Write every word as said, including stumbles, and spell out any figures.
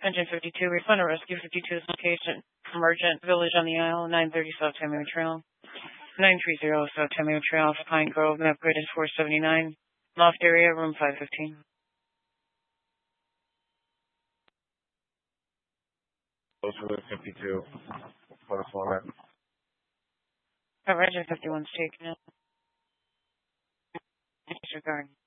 Engine fifty-two, refund or rescue fifty-two's location. Emergent Village on the Isle, nine thirty South Tamio Trail. nine three zero South Tamio Trail, Pine Grove, map grid is four seventy-nine. Loft area, room five fifteen. Those for the fifty-two. Plus one. Oh, Engine fifty-one's taken out. Disregard.